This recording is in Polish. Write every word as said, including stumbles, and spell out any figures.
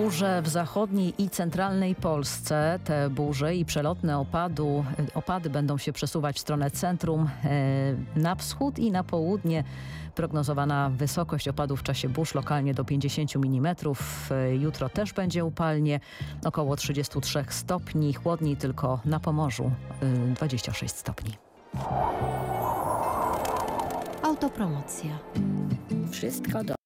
Burze w zachodniej i centralnej Polsce. Te burze i przelotne opadu, opady będą się przesuwać w stronę centrum, na wschód i na południe. Prognozowana wysokość opadów w czasie burz lokalnie do pięćdziesiąt milimetrów. Jutro też będzie upalnie, około trzydzieści trzy stopni. Chłodniej tylko na Pomorzu, dwadzieścia sześć stopni. Autopromocja. Wszystko do